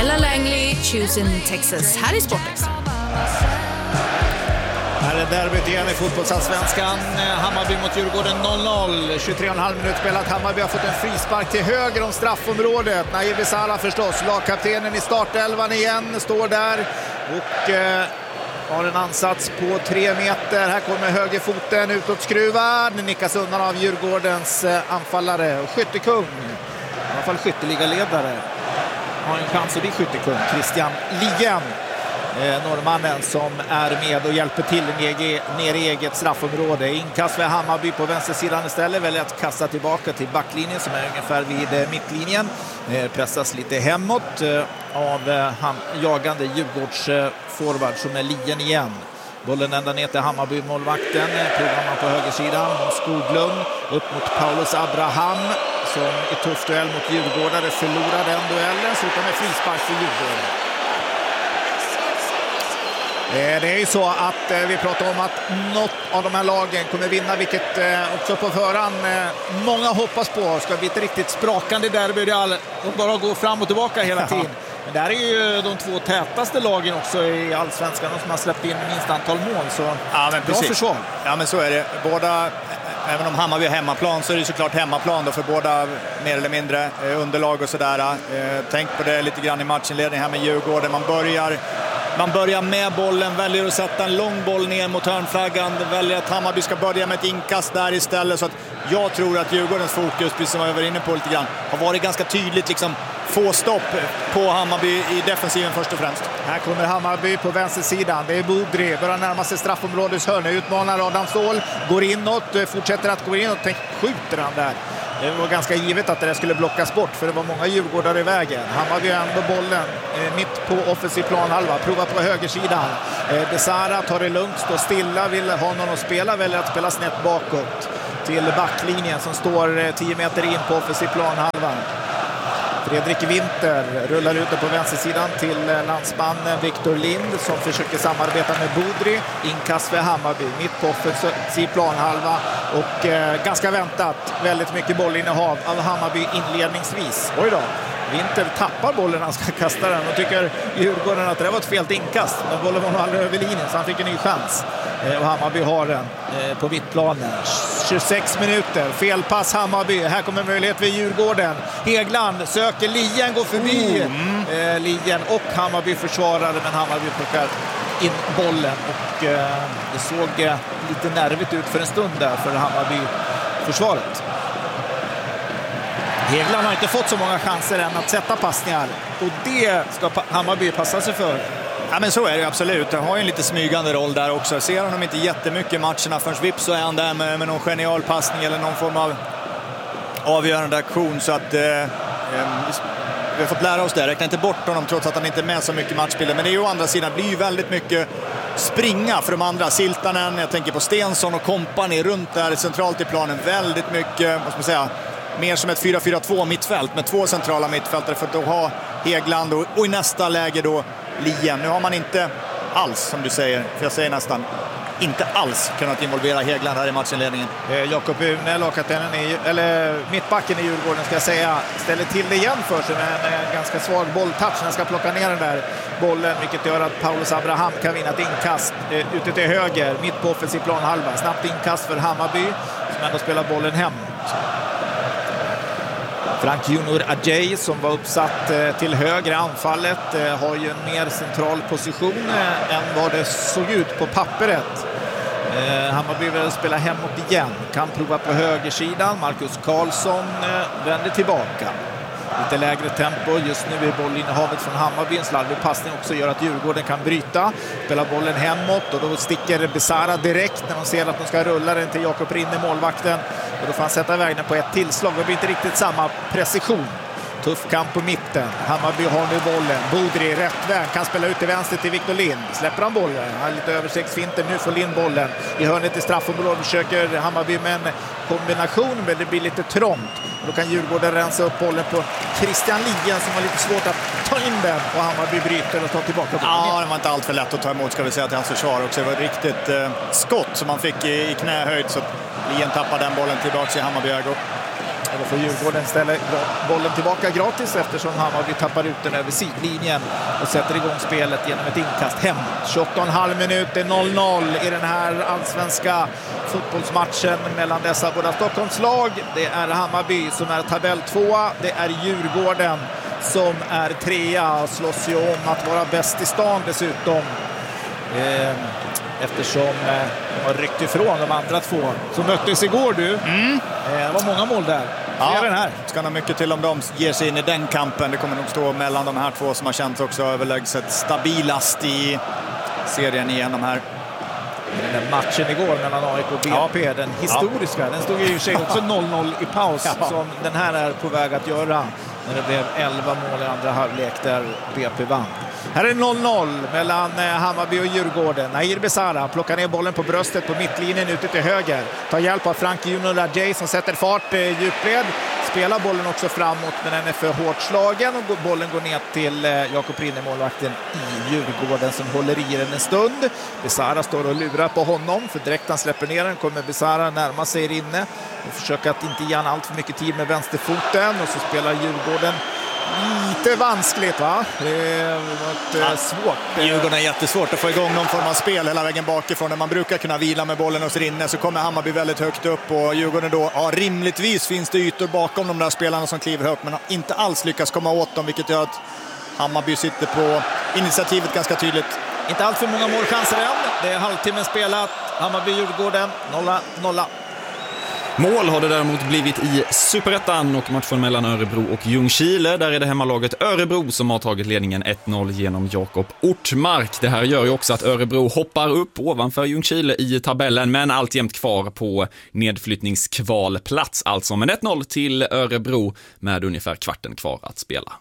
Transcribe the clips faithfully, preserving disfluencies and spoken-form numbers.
Ella Langley, Choosing Texas, här i Sportextra. Här är derbyt igen i fotbollsallsvenskan. Hammarby mot Djurgården noll noll. tjugotre och en halv minut spelat. Hammarby har fått en frispark till höger om straffområdet. Nair Besara förstås, lagkaptenen i startelvan igen, står där och eh, har en ansats på tre meter. Här kommer högerfoten utåt skruvad. Nickas undan av Djurgårdens eh, anfallare och skyttekung. I alla fall skytteligaledare. Har en chans att bli skyttekung. Christian Lien. Eh, norrmannen som är med och hjälper till ner i eget straffområde. Inkast för Hammarby på vänstersidan istället. Väljer att kasta tillbaka till backlinjen som är ungefär vid eh, mittlinjen. Eh, pressas lite hemåt eh, av eh, han, jagande Djurgårds eh, forward som är Lien igen. Bollen ända ner till Hammarby-målvakten. Provar man på högersidan. Skoglund upp mot Paulus Abraham som i tuff duell mot Djurgårdare förlorar den duellen. Så utan med frispark för Djurgården. Det är ju så att vi pratar om att något av de här lagen kommer vinna, vilket också på förhand många hoppas på. Ska bli ett riktigt sprakande derby där och bara gå fram och tillbaka hela tiden. Men där är ju de två tätaste lagen också i allsvenskan, de som har släppt in minst antal mål. Så ja, men bra försvar. Ja, men så är det. Båda, även om Hammarby är hemmaplan så är det såklart hemmaplan då för båda mer eller mindre underlag och sådär. Tänk på det lite grann i matchinledningen här med Djurgården. Man börjar Man börjar med bollen, väljer att sätta en lång boll ner mot hörnflaggan, väljer att Hammarby ska börja med ett inkast där istället. Så att jag tror att Djurgårdens fokus, precis som jag var inne på lite grann, har varit ganska tydligt liksom få stopp på Hammarby i defensiven först och främst. Här kommer Hammarby på vänstersidan. Det är Bodri, börjar närma sig straffområdets hörn, utmanar Adam Ståhl, går inåt, fortsätter att gå inåt, tänk, skjuter han där. Det var ganska givet att det där skulle blockas bort för det var många Djurgårdare i vägen. Hammarby ändå bollen eh, mitt på offensiv planhalva. Provar på högersidan. Eh, Besara tar det lugnt, står stilla, vill ha någon att spela, väljer att spela snett bakåt till backlinjen som står eh, tio meter in på offensiv planhalva. Fredrik Winter rullar ut på vänstersidan till eh, landsmannen Victor Lind som försöker samarbeta med Bodri. Inkast för Hammarby mitt på offensiv planhalva och eh, ganska väntat väldigt mycket bollinnehav av Hammarby inledningsvis. Oj då, Winter tappar bollen när han ska kasta den och tycker Djurgården att det var ett fel inkast. Men bollen var nog aldrig över linjen så han fick en ny chans. Eh, och Hammarby har den eh, på mittplanen. tjugosex minuter, felpass Hammarby. Här kommer möjlighet för Djurgården. Hegland söker Lien, går förbi mm. eh, Lien och Hammarby försvarade, men Hammarby plockar in bollen och eh, det såg eh, lite nervigt ut för en stund där för Hammarby-försvaret. Hegland har inte fått så många chanser än att sätta passningar och det ska Hammarby passa sig för. Ja, men så är det absolut. Han har ju en lite smygande roll där också. Ser honom inte jättemycket i matcherna förrän vips så är han där med, med någon genial passning eller någon form av avgörande aktion. Så att eh, eh, vi har fått lära oss det. Räkna inte bort honom trots att han inte är med så mycket i matchbilden. Men det är ju å andra sidan blir ju väldigt mycket springa för de andra. Siltanen, jag tänker på Stensson och kompani runt där centralt i planen. Väldigt mycket, vad ska man säga, mer som ett fyra fyra två mittfält med två centrala mittfältare för att ha Hegland och, och i nästa läge då Lien. Nu har man inte alls, som du säger, för jag säger nästan inte alls kunnat involvera Hegland här i matchinledningen. Eh, Jakob Une, lagkaptenen i, eller mittbacken i Djurgården ska jag säga, ställer till det igen för sig med en, en ganska svag bolltouch när han ska plocka ner den där bollen, vilket gör att Paulus Abraham kan vinna ett inkast eh, ute till höger, mitt på offensiv planhalva. Snabbt inkast för Hammarby som ändå spelar bollen hem. Frank Junior Adjei som var uppsatt eh, till höger anfallet eh, har ju en mer central position eh, än vad det såg ut på pappret. Eh, Hammarby vill spela hemåt igen. Kan prova på högersidan. Marcus Karlsson eh, vänder tillbaka. Lite lägre tempo. Just nu är bollinnehavet från Hammarby. En slarvig passning också gör att Djurgården kan bryta. Spela bollen hemåt och då sticker Besara direkt när de ser att de ska rulla den till Jakob Rinne, målvakten. Och då får han sätta iväg den på ett tillslag. Det blir inte riktigt samma precision. Tuff kamp på mitten. Hammarby har nu bollen. Bodri rätt väg. Kan spela ut till vänster till Victor Lind. Släpper han bollen. Han har lite översiktsfinter. Nu får Lind bollen. I hörnet i straffområdet försöker Hammarby med en kombination. Men det blir lite trångt. Då kan Djurgården rensa upp bollen på Christian Lien som har lite svårt att ta in den. Och Hammarby bryter och tar tillbaka bollen. Ja, det var inte allt för lätt att ta emot, ska vi säga, till hans försvar också. Det var ett riktigt eh, skott som man fick i, i knähöjd. Så Lien tappar den bollen tillbaka i Hammarby ögon. Det var får Djurgården ställa bollen tillbaka gratis eftersom Hammarby tappar ut den över sidlinjen och sätter igång spelet genom ett inkast hem. tjugoåtta och en halv minut, det är noll noll i den här allsvenska fotbollsmatchen mellan dessa båda Stockholmslag. Det är Hammarby som är tabell tvåa, det är Djurgården som är trea och slåss ju om att vara bäst i stan dessutom. Eh, eftersom eh, de har ryckt ifrån de andra två som möttes igår du. Mm. Eh, det var många mål där. Ja, den här. Ska nog mycket till om de ger sig in i den kampen. Det kommer nog stå mellan de här två som har känts också överlägset stabilast i serien igenom här. Den matchen igår mellan A I K och B P, ja. Den historiska, ja. Den stod ju i sig också noll noll i paus, ja. Som den här är på väg att göra när det blev elva mål i andra halvlek där B P vann. Här är noll noll mellan Hammarby och Djurgården. Nair Besara plockar ner bollen på bröstet på mittlinjen ute till höger. Tar hjälp av Frank Junior Rajay som sätter fart eh, djupled. Spelar bollen också framåt men den är för hårt slagen och bollen går ner till eh, Jakob Rinne, målvakten i Djurgården som håller i den en stund. Besara står och lurar på honom för direkt han släpper ner den kommer Besara närma sig Rinne och försöker att inte ge han allt för mycket tid med vänsterfoten och så spelar Djurgården lite vanskligt va? Det var ja. svårt. Djurgården är jättesvårt att få igång någon form av spel hela vägen bakifrån. När man brukar kunna vila med bollen hos Rinne så kommer Hammarby väldigt högt upp och Djurgården då, ja rimligtvis finns det ytor bakom de där spelarna som kliver högt men har inte alls lyckats komma åt dem vilket gör att Hammarby sitter på initiativet ganska tydligt. Inte allt för många målchanser än. Det är halvtimmen spelat. Hammarby-Djurgården nolla nolla. Mål har det däremot blivit i Superettan och matchen mellan Örebro och Ljungskile. Där är det hemmalaget Örebro som har tagit ledningen ett noll genom Jakob Ortmark. Det här gör ju också att Örebro hoppar upp ovanför Ljungskile i tabellen men alltjämt kvar på nedflyttningskvalplats. Alltså med ett noll till Örebro med ungefär kvarten kvar att spela.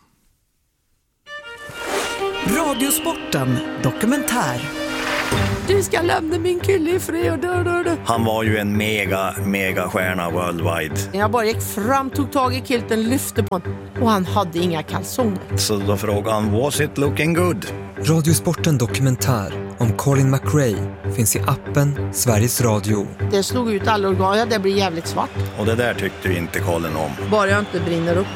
Radiosporten dokumentär. Du ska lämna min kille i fred. Dö, dö, dö. Han var ju en mega, mega stjärna worldwide. Jag bara gick fram, tog tag i kilten, lyfte på honom. Och han hade inga kalsonger. Så då frågade han, was it looking good? Radiosporten dokumentär om Colin McRae finns i appen Sveriges Radio. Det slog ut alla organ, ja, det blir jävligt svart. Och det där tyckte ju inte Colin om. Bara jag inte brinner upp.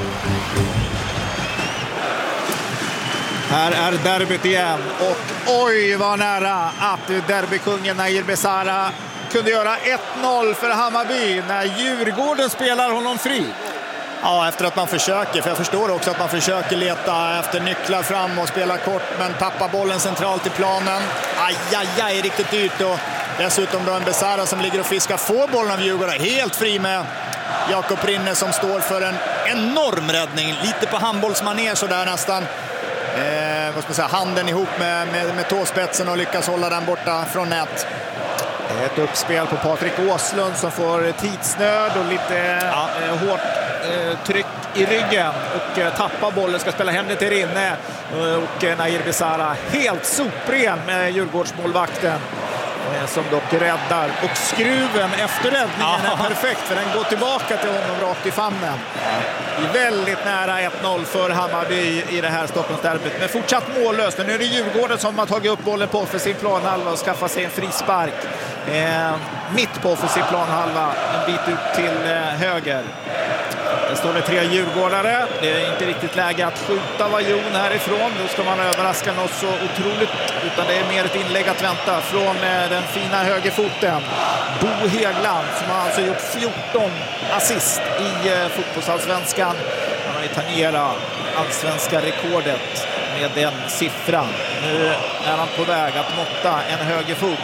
Här är derbyt igen och oj vad nära att derbykungen Nair Besara kunde göra ett noll för Hammarby när Djurgården spelar honom fri. Ja, efter att man försöker, för jag förstår också att man försöker leta efter nycklar fram och spela kort men tappar bollen centralt i planen. Aj, aj, aj, riktigt dyrt och dessutom då en Besara som ligger och fiskar får bollen av Djurgården helt fri med Jakob Rinne som står för en enorm räddning. Lite på handbollsmanér så där nästan. Eh, vad ska man säga, handen ihop med, med, med tåspetsen och lyckas hålla den borta från nät. Ett uppspel på Patrik Åslund som får tidsnöd och lite ja. eh, hårt eh, tryck i ryggen och eh, tappar bollen, ska spela hem det till Rinne och eh, Nair Besara helt sopren med Djurgårdsmålvakten eh, som dock räddar och skruven efter räddningen ja. är perfekt för den går tillbaka till honom rakt i famnen. Ja. Väldigt nära ett noll för Hammarby i det här Stockholmsderbyt men fortsatt mållöst. Nu är det Djurgården som har tagit upp bollen på offensiv planhalva och skaffat sig en frispark. Eh, mitt på offensiv planhalva, en bit ut till eh, höger. Det står det tre djurgårdare. Det är inte riktigt läge att skjuta Vajon härifrån. Då ska man överraska något så otroligt. Utan det är mer ett inlägg att vänta från eh, den fina högerfoten. Bo Hegland som har alltså gjort fjorton assist i eh, fotbollsallsvenskan. Han har ju tangerat allsvenska rekordet med den siffran. Nu är han på väg att måtta en högerfot.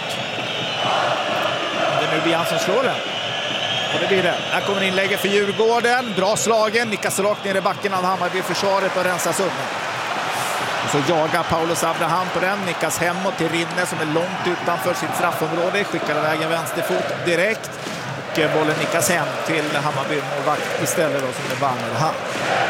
Det nu blir han som slår den. Och det blir det. Här kommer inlägget för Djurgården. Bra slagen. Nickas rakt ner i backen av Hammarby-försvaret och rensas undan. Och så jagar Paulus Abraham på den. Nickas hemåt till Rinne som är långt utanför sitt straffområde. Skickar iväg en vänsterfot direkt. Och bollen nickas hem till Hammarby-målvakt istället då som det vann han.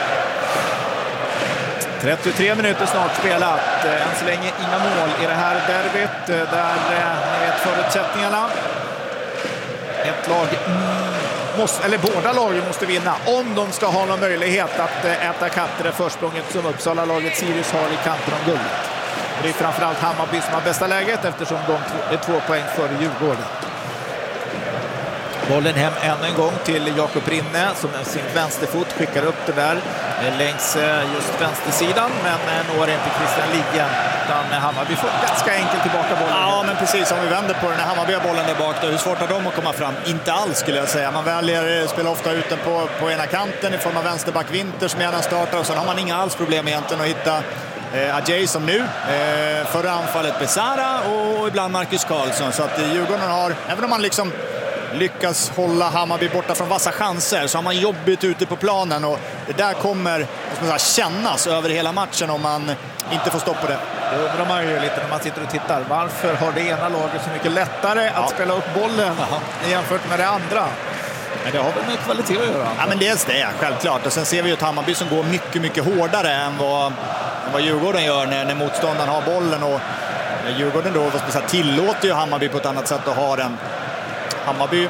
trettiotre minuter snart spelat. Än så länge inga mål i det här derbyt. Där ni vet förutsättningarna. Ett lag måste, eller båda lagen måste vinna om de ska ha någon möjlighet att äta kapp det försprånget som Uppsala-laget Sirius har i kampen om guldet. Och det är framförallt Hammarby som har bästa läget eftersom de är två poäng före Djurgården. Bollen hem än en gång till Jakob Rinne som med sin vänsterfot skickar upp det där längs just vänstersidan, men når inte Christian Liggen, utan Hammarby får ganska enkelt tillbaka bollen. Ja, men precis, om vi vänder på den här Hammarby bollen där bak då, hur svårt har de att komma fram? Inte alls skulle jag säga. Man väljer spela ofta ut den på, på ena kanten i form av vänsterback Winter som gärna startar, och sen har man inga alls problem egentligen att hitta eh, Ajay som nu, eh, förra anfallet Besara och ibland Marcus Karlsson, så att Djurgården har, även om man liksom lyckas hålla Hammarby borta från vassa chanser, så har man jobbigt ute på planen, och det där kommer säga, kännas över hela matchen om man inte får stopp på det. Det undrar man ju lite när man sitter och tittar. Varför har det ena laget så mycket lättare att ja. spela upp bollen Aha. jämfört med det andra? Men det har väl med kvalitet att göra? Ja, men dels det, självklart. Och sen ser vi ju ett Hammarby som går mycket, mycket hårdare än vad, än vad Djurgården gör när, när motståndaren har bollen. Och Djurgården då vad ska man säga, tillåter ju Hammarby på ett annat sätt att ha den. Hammarby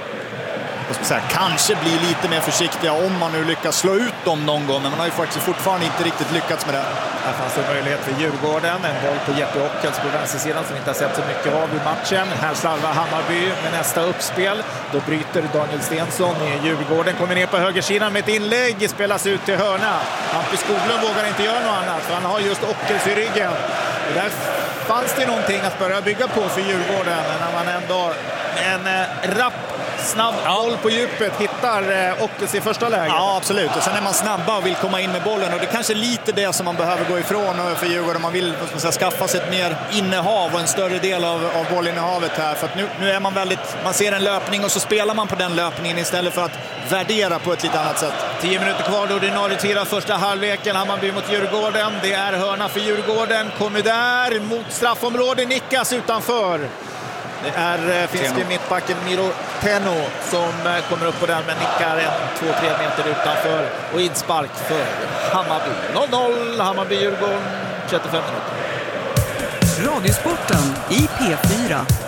säga, kanske blir lite mer försiktiga om man nu lyckas slå ut dem någon gång, men man har ju faktiskt fortfarande inte riktigt lyckats med det. Här fanns det möjlighet för Djurgården, en boll på Jeppe Ockels på vänstersidan som vi inte har sett så mycket av i matchen. Här slarvar Hammarby med nästa uppspel. Då bryter Daniel Stensson i Djurgården, kommer ner på högersidan med ett inlägg, spelas ut till hörna. Hampus Skoglund vågar inte göra något annat, för han har just Ockels i ryggen. Och där fanns det någonting att börja bygga på för Djurgården, när man ändå en eh, rapp snabb boll på djupet hittar eh, Ockels i första läget. Ja, absolut. Och sen är man snabba och vill komma in med bollen, och det är kanske lite det som man behöver gå ifrån för Djurgården. Man vill man säga, skaffa sig ett mer innehav och en större del av, av bollinnehavet här, för att nu, nu är man väldigt, man ser en löpning och så spelar man på den löpningen istället för att värdera på ett lite annat sätt. Tio minuter kvar då, ordinarie tid av första halvleken. Hammarby mot Djurgården. Det är hörna för Djurgården. Kommer där mot straffområde, nickas utanför. Det är finske mittbacken Miro Tenno som kommer upp på den, men nickar en, två, tre meter utanför. Och inspark för Hammarby. noll noll, Hammarby-Djurgården, trettiofem minuter. Radiosporten i P fyra.